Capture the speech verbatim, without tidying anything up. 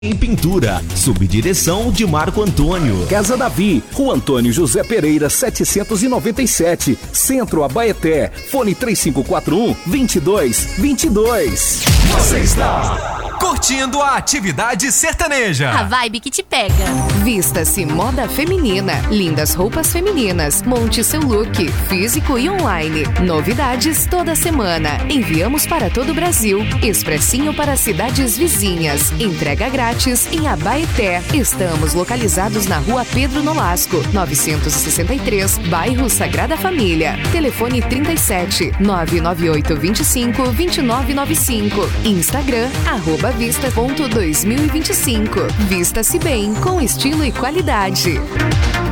Em pintura, sob direção de Marco Antônio. Casa Davi, Rua Antônio José Pereira, setecentos e noventa e sete, Centro Abaeté, fone três cinco quatro um, dois dois dois dois. Você está curtindo a atividade sertaneja. A vibe que te pega. Vista-se moda feminina, lindas roupas femininas, monte seu look, físico e online. Novidades toda semana. Enviamos para todo o Brasil. Expressinho para cidades vizinhas. Entrega grátis em Abaeté. Estamos localizados na Rua Pedro Nolasco, novecentos e sessenta e três, bairro Sagrada Família. Telefone trinta e sete, nove nove oito dois cinco, dois nove nove cinco. Instagram, arroba vista ponto dois mil e vinte e cinco. Vista-se bem, com estilo e qualidade.